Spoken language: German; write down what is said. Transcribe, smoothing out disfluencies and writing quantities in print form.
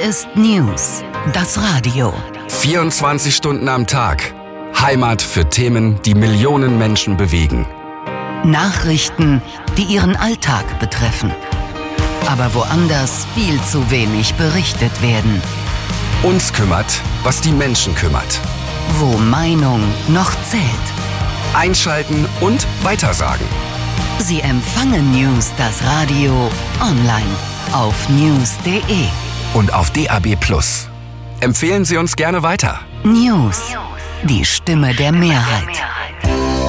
ist News, das Radio. 24 Stunden am Tag. Heimat für Themen, die Millionen Menschen bewegen. Nachrichten, die ihren Alltag betreffen. Aber woanders viel zu wenig berichtet werden. Uns kümmert, was die Menschen kümmert. Wo Meinung noch zählt. Einschalten und weitersagen. Sie empfangen News, das Radio, online auf news.de. Und auf DAB+. Empfehlen Sie uns gerne weiter. News, die Stimme der Mehrheit.